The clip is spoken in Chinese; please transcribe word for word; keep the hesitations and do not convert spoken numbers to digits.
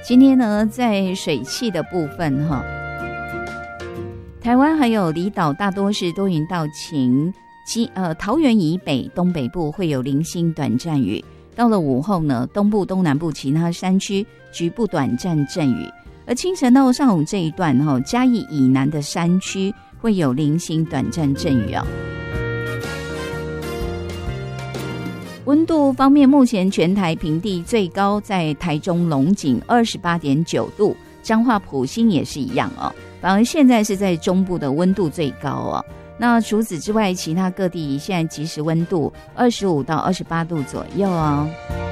今天呢，在水汽的部分哈，台湾还有离岛大多是多云到晴，其呃桃园以北、东北部会有零星短暂雨。到了午后呢，东部、东南部其他山区局部短暂阵雨，而清晨到上午这一段哈，嘉义以南的山区会有零星短暂阵雨哦。温度方面，目前全台平地最高在台中龙井 二十八点九 度，彰化埔心也是一样哦。反而现在是在中部的温度最高哦。那除此之外，其他各地现在即时温度二十五到二十八度左右哦。